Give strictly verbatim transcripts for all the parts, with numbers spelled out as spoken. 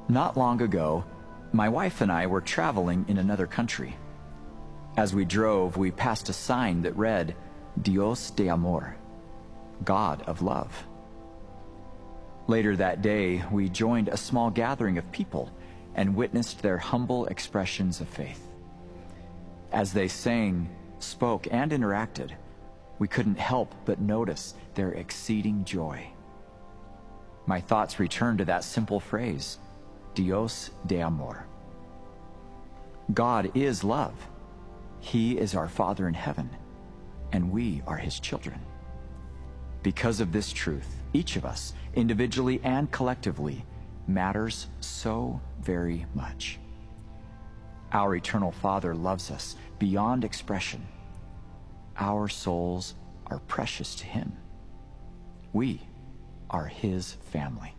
Not long ago, my wife and I were traveling in another country. As we drove, we passed a sign that read, Dios de Amor, God of love. Later that day, we joined a small gathering of people and witnessed their humble expressions of faith. As they sang, spoke, and interacted, we couldn't help but notice their exceeding joy. My thoughts returned to that simple phrase, Dios de Amor. God is love. He is our Father in heaven, and we are His children. Because of this truth, each of us, individually and collectively, matters so very much. Our eternal Father loves us beyond expression. Our souls are precious to Him. We are His family.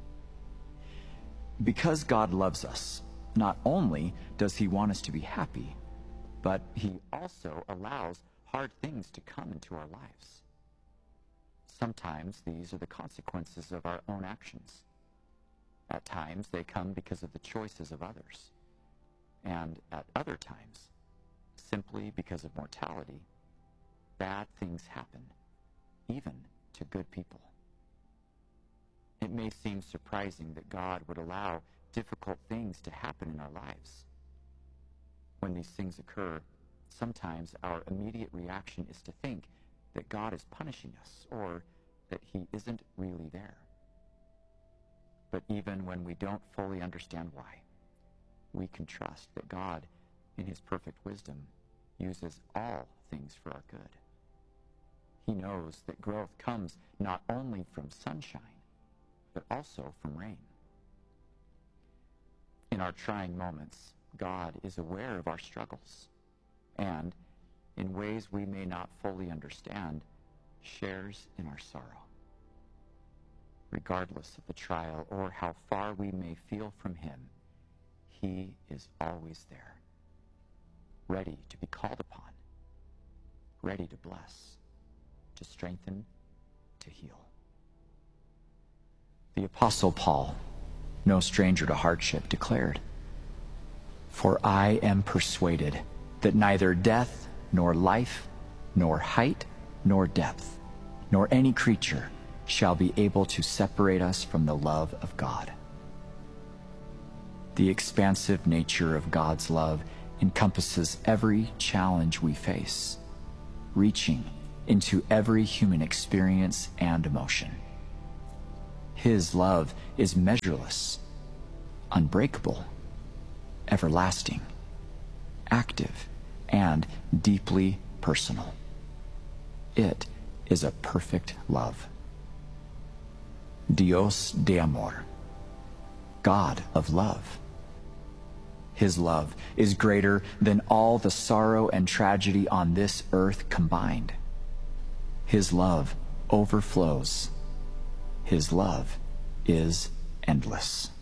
Because God loves us, not only does He want us to be happy, but He also allows hard things to come into our lives. Sometimes these are the consequences of our own actions. At times they come because of the choices of others. And at other times, simply because of mortality, bad things happen, even to good people. It may seem surprising that God would allow difficult things to happen in our lives. When these things occur, sometimes our immediate reaction is to think that God is punishing us or that He isn't really there. But even when we don't fully understand why, we can trust that God, in His perfect wisdom, uses all things for our good. He knows that growth comes not only from sunshine, but also from rain. In our trying moments, God is aware of our struggles and, in ways we may not fully understand, shares in our sorrow. Regardless of the trial or how far we may feel from Him, He is always there, ready to be called upon, ready to bless, to strengthen, to heal. The Apostle Paul, no stranger to hardship, declared, "For I am persuaded that neither death, nor life, nor height, nor depth, nor any creature shall be able to separate us from the love of God." The expansive nature of God's love encompasses every challenge we face, reaching into every human experience and emotion. His love is measureless, unbreakable, everlasting, active, and deeply personal. It is a perfect love. Dios de Amor, God of love. His love is greater than all the sorrow and tragedy on this earth combined. His love overflows. His love is endless.